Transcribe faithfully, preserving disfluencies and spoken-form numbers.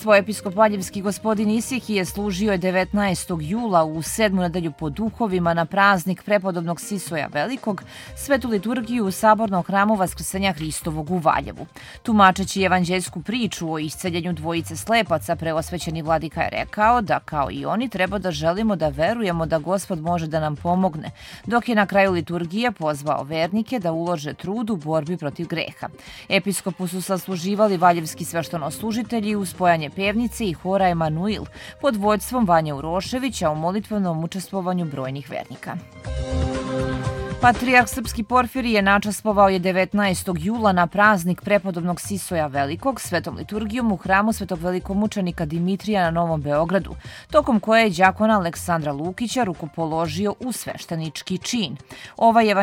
Svetostvo episkop Valjevski gospodin Isihije služio je devetnaestog jula u sedmu nedelju po duhovima na praznik prepodobnog Sisoja Velikog, svetu liturgiju u sabornom hramu Vaskrsenja Hristovog u Valjevu. Tumačeći evanđeljsku priču o isceljenju dvojice slepaca, preosvećeni vladika je rekao da kao i oni treba da želimo da verujemo da Gospod može da nam pomogne, dok je na kraju liturgije pozvao vernike da ulože trud u borbi protiv greha. Episkopu su sasluživali valjevski sveštenoslužitelji uz spojanje pevnice i hora Emanuil pod vođstvom Vanje Uroševića u molitvenom učestvovanju brojnih vernika. Patrijarh Srpski Porfirije načastvovao je devetnaestog jula na praznik prepodobnog Sisoja Velikog svetom liturgijom u hramu svetog velikomučenika Dimitrija na Novom Beogradu, tokom koje je đakona Aleksandra Lukića rukopoložio u sveštenički čin. Ovaj